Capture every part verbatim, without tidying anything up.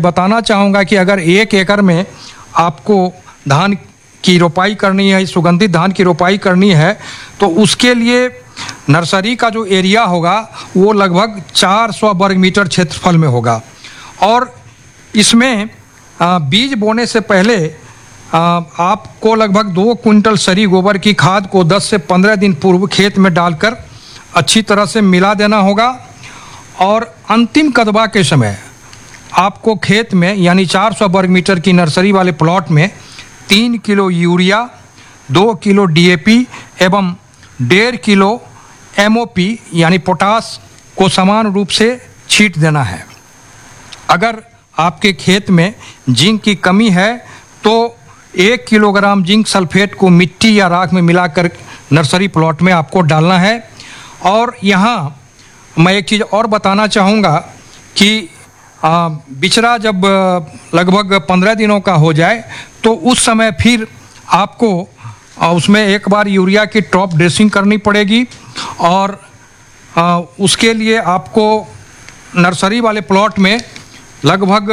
बताना चाहूँगा कि अगर एक एकड़ में आपको धान की रोपाई करनी है, सुगंधित धान की रोपाई करनी है, तो उसके लिए नर्सरी का जो एरिया होगा वो लगभग चार सौ वर्ग मीटर क्षेत्रफल में होगा। और इसमें बीज बोने से पहले आपको लगभग दो क्विंटल सरी गोबर की खाद को दस से पंद्रह दिन पूर्व खेत में डालकर अच्छी तरह से मिला देना होगा। और अंतिम कदबा के समय आपको खेत में यानी चार सौ वर्ग मीटर की नर्सरी वाले प्लॉट में तीन किलो यूरिया, दो किलो डीएपी एवं डेढ़ किलो एमओपी यानी पोटास को समान रूप से छींट देना है। अगर आपके खेत में जिंक की कमी है तो एक किलोग्राम जिंक सल्फेट को मिट्टी या राख में मिलाकर नर्सरी प्लॉट में आपको डालना है। और यहाँ मैं एक चीज़ और बताना चाहूँगा कि बिचरा जब लगभग पंद्रह दिनों का हो जाए तो उस समय फिर आपको उसमें एक बार यूरिया की टॉप ड्रेसिंग करनी पड़ेगी। और उसके लिए आपको नर्सरी वाले प्लॉट में लगभग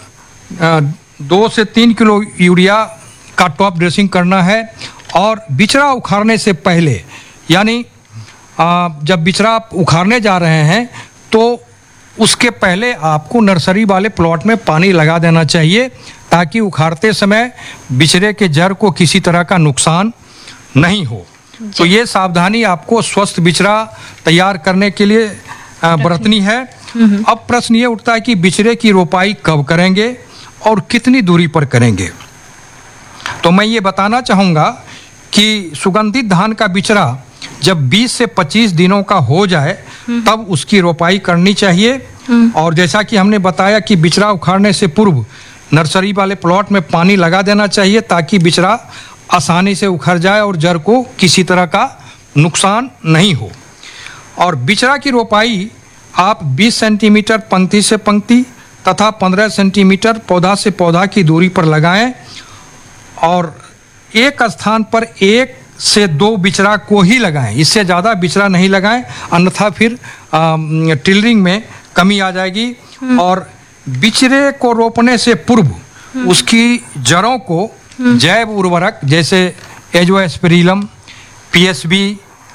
दो से तीन किलो यूरिया का टॉप ड्रेसिंग करना है। और बिचरा उखाड़ने से पहले यानी जब बिचरा आप उखाड़ने जा रहे हैं तो उसके पहले आपको नर्सरी वाले प्लॉट में पानी लगा देना चाहिए ताकि उखाड़ते समय बिचरे के जड़ को किसी तरह का नुकसान नहीं हो। तो ये सावधानी आपको स्वस्थ बिचरा तैयार करने के लिए बरतनी है। अब प्रश्न ये उठता है कि बिचरे की रोपाई कब करेंगे और कितनी दूरी पर करेंगे। तो मैं ये बताना चाहूँगा कि सुगंधित धान का बिचरा जब बीस से पच्चीस दिनों का हो जाए तब उसकी रोपाई करनी चाहिए। और जैसा कि हमने बताया कि बिचरा उखाड़ने से पूर्व नर्सरी वाले प्लॉट में पानी लगा देना चाहिए ताकि बिचरा आसानी से उखड़ जाए और जड़ को किसी तरह का नुकसान नहीं हो। और बिचरा की रोपाई आप बीस सेंटीमीटर पंक्ति से पंक्ति तथा पंद्रह सेंटीमीटर पौधा से पौधा की दूरी पर लगाएं। और एक स्थान पर एक से दो बिचरा को ही लगाएं, इससे ज़्यादा बिचरा नहीं लगाएं, अन्यथा फिर टिलरिंग में कमी आ जाएगी। और बिचरे को रोपने से पूर्व उसकी जड़ों को जैव उर्वरक जैसे एजोस्पेरिलम, पीएसबी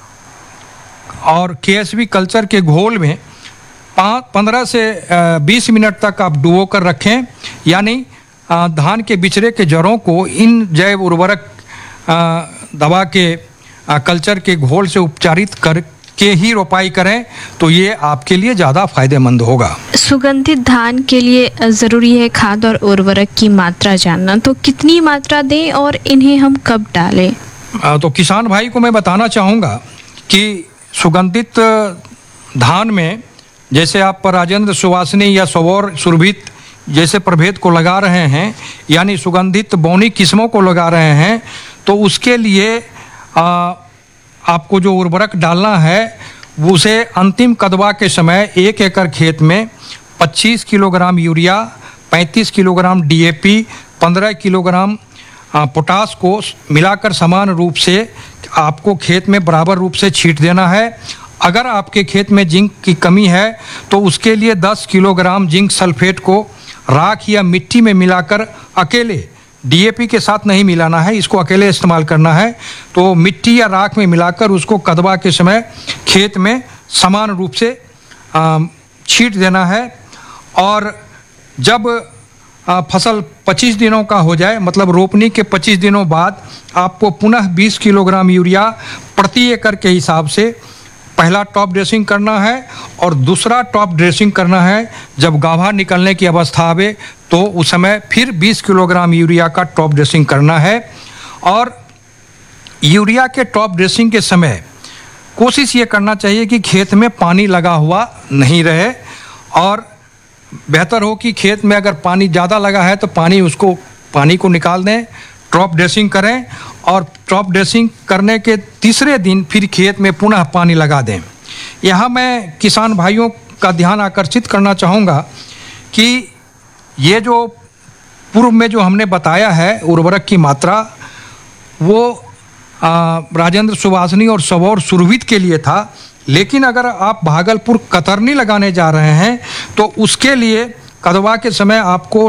और केएसबी कल्चर के घोल में पाँच पंद्रह से बीस मिनट तक आप डुबो कर रखें। यानी धान के बिचरे के जड़ों को इन जैव उर्वरक दवा के कल्चर के घोल से उपचारित करके ही रोपाई करें, तो ये आपके लिए ज़्यादा फायदेमंद होगा। सुगंधित धान के लिए ज़रूरी है खाद और उर्वरक की मात्रा जानना, तो कितनी मात्रा दें और इन्हें हम कब डालें? तो किसान भाई को मैं बताना चाहूँगा कि सुगंधित धान में जैसे आप राजेंद्र सुवासनी या सबौर सुरभित जैसे प्रभेद को लगा रहे हैं यानी सुगंधित बौनी किस्मों को लगा रहे हैं, तो उसके लिए आ, आपको जो उर्वरक डालना है उसे अंतिम कदवा के समय एक एकड़ खेत में पच्चीस किलोग्राम यूरिया, पैंतीस किलोग्राम डीएपी, पंद्रह किलोग्राम पोटास को मिलाकर समान रूप से आपको खेत में बराबर रूप से छींट देना है। अगर आपके खेत में जिंक की कमी है तो उसके लिए दस किलोग्राम जिंक सल्फेट को राख या मिट्टी में मिलाकर अकेले, डीएपी के साथ नहीं मिलाना है, इसको अकेले इस्तेमाल करना है। तो मिट्टी या राख में मिलाकर उसको कदवा के समय खेत में समान रूप से छींट देना है। और जब आ, फसल पच्चीस दिनों का हो जाए, मतलब रोपनी के पच्चीस दिनों बाद आपको पुनः बीस किलोग्राम यूरिया प्रति एकड़ के हिसाब से पहला टॉप ड्रेसिंग करना है और दूसरा टॉप ड्रेसिंग करना है जब गाभा निकलने की अवस्था आवे तो उस समय फिर बीस किलोग्राम यूरिया का टॉप ड्रेसिंग करना है। और यूरिया के टॉप ड्रेसिंग के समय कोशिश ये करना चाहिए कि खेत में पानी लगा हुआ नहीं रहे, और बेहतर हो कि खेत में अगर पानी ज़्यादा लगा है तो पानी उसको पानी को निकाल दें, टॉप ड्रेसिंग करें और टॉप ड्रेसिंग करने के तीसरे दिन फिर खेत में पुनः पानी लगा दें। यहाँ मैं किसान भाइयों का ध्यान आकर्षित करना चाहूँगा कि ये जो पूर्व में जो हमने बताया है उर्वरक की मात्रा, वो आ, राजेंद्र सुवासनी और सबौर सुरभित के लिए था, लेकिन अगर आप भागलपुर कतरनी लगाने जा रहे हैं तो उसके लिए कदवा के समय आपको